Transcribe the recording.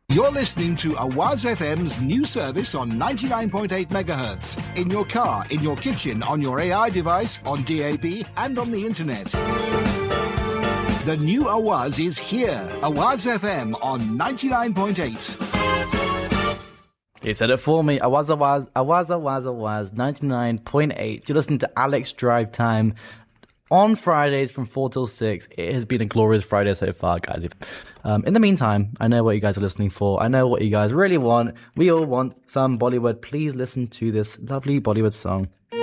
You're listening to Awaz FM's new service on 99.8 megahertz. In your car, in your kitchen, on your AI device, on DAB, and on the internet. The new Awaz is here. Awaz FM on 99.8. He said it for me. Awaz, 99.8. You're listening to Alex Drive Time on Fridays from 4 till 6. It has been a glorious Friday so far, guys. In the meantime, I know what you guys are listening for. I know what you guys really want. We all want some Bollywood. Please listen to this lovely Bollywood song.